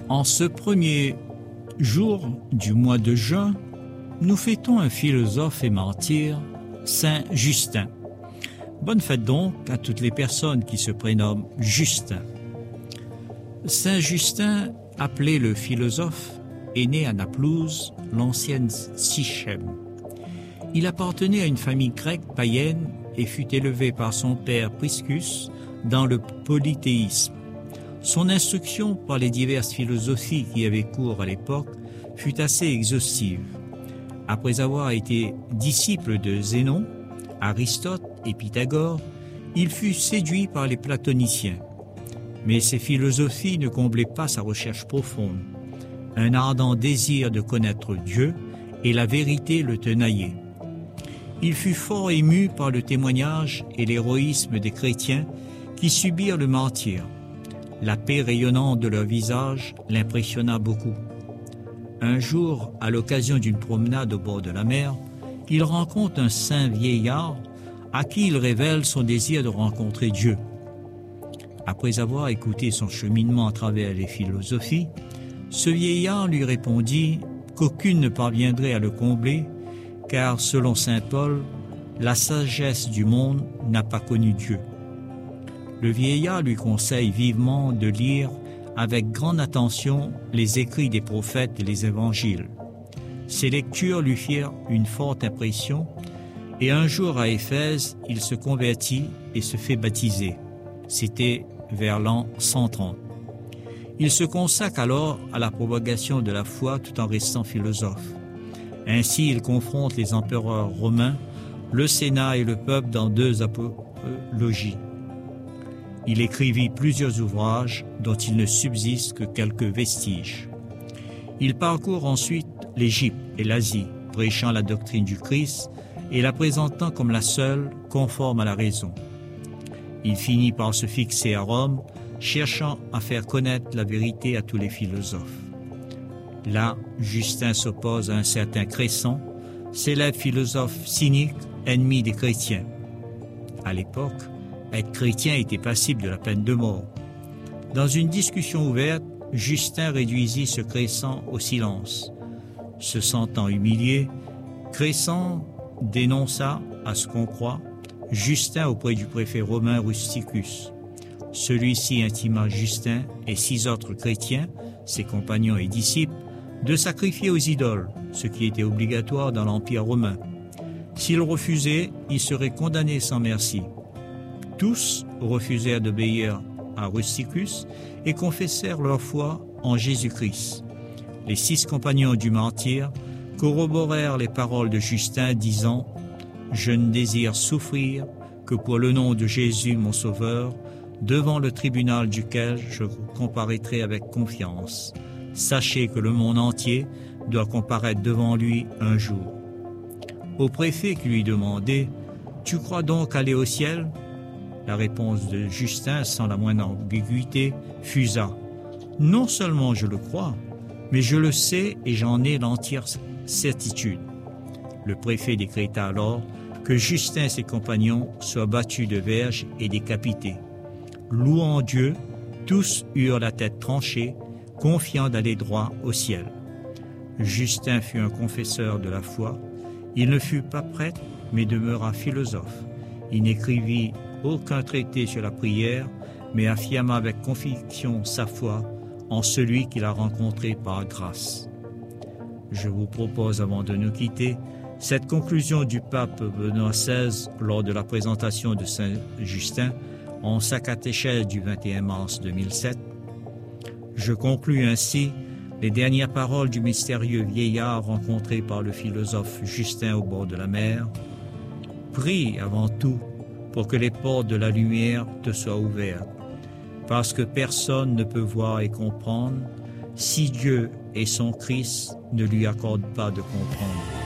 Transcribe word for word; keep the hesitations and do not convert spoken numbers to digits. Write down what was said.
En ce premier jour du mois de juin, nous fêtons un philosophe et martyr, Saint Justin. Bonne fête donc à toutes les personnes qui se prénomment Justin. Saint Justin, appelé le philosophe, est né à Naplouse, l'ancienne Sichem. Il appartenait à une famille grecque païenne et fut élevé par son père Priscus dans le polythéisme. Son instruction par les diverses philosophies qui avaient cours à l'époque fut assez exhaustive. Après avoir été disciple de Zénon, Aristote et Pythagore, il fut séduit par les platoniciens. Mais ces philosophies ne comblaient pas sa recherche profonde. Un ardent désir de connaître Dieu et la vérité le tenaillait. Il fut fort ému par le témoignage et l'héroïsme des chrétiens qui subirent le martyre. La paix rayonnante de leur visage l'impressionna beaucoup. Un jour, à l'occasion d'une promenade au bord de la mer, il rencontre un saint vieillard à qui il révèle son désir de rencontrer Dieu. Après avoir écouté son cheminement à travers les philosophies, ce vieillard lui répondit qu'aucune ne parviendrait à le combler, car selon saint Paul, la sagesse du monde n'a pas connu Dieu. Le vieillard lui conseille vivement de lire avec grande attention les écrits des prophètes et les évangiles. Ces lectures lui firent une forte impression et un jour à Éphèse, il se convertit et se fait baptiser. C'était vers l'an cent trente. Il se consacre alors à la propagation de la foi tout en restant philosophe. Ainsi, il confronte les empereurs romains, le Sénat et le peuple dans deux apologies. Il écrivit plusieurs ouvrages dont il ne subsiste que quelques vestiges. Il parcourt ensuite l'Égypte et l'Asie, prêchant la doctrine du Christ et la présentant comme la seule conforme à la raison. Il finit par se fixer à Rome, cherchant à faire connaître la vérité à tous les philosophes. Là, Justin s'oppose à un certain Cresson, célèbre philosophe cynique, ennemi des chrétiens. À l'époque, être chrétien était passible de la peine de mort. Dans une discussion ouverte, Justin réduisit ce Cresson au silence. Se sentant humilié, Cresson dénonça, à ce qu'on croit, Justin auprès du préfet romain Rusticus. Celui-ci intima Justin et six autres chrétiens, ses compagnons et disciples, de sacrifier aux idoles, ce qui était obligatoire dans l'Empire romain. S'ils refusaient, ils seraient condamnés sans merci. Tous refusèrent d'obéir à Rusticus et confessèrent leur foi en Jésus-Christ. Les six compagnons du martyr corroborèrent les paroles de Justin, disant « Je ne désire souffrir que pour le nom de Jésus, mon Sauveur, devant le tribunal duquel je comparaîtrai avec confiance. Sachez que le monde entier doit comparaître devant lui un jour. » Au préfet qui lui demandait « Tu crois donc aller au ciel ?» La réponse de Justin, sans la moindre ambiguïté, fusa. « Non seulement je le crois, mais je le sais et j'en ai l'entière certitude. » Le préfet décréta alors que Justin et ses compagnons soient battus de verges et décapités. Louant Dieu, tous eurent la tête tranchée, confiants d'aller droit au ciel. Justin fut un confesseur de la foi. Il ne fut pas prêtre, mais demeura philosophe. Il n'écrivit aucun traité sur la prière, mais affirma avec conviction sa foi en celui qu'il a rencontré par grâce. Je vous propose, avant de nous quitter, cette conclusion du pape Benoît seize lors de la présentation de Saint Justin en sa catéchèse du vingt et un mars deux mille sept. Je conclus ainsi les dernières paroles du mystérieux vieillard rencontré par le philosophe Justin au bord de la mer. Prie avant tout pour que les portes de la lumière te soient ouvertes, parce que personne ne peut voir et comprendre si Dieu et son Christ ne lui accordent pas de comprendre.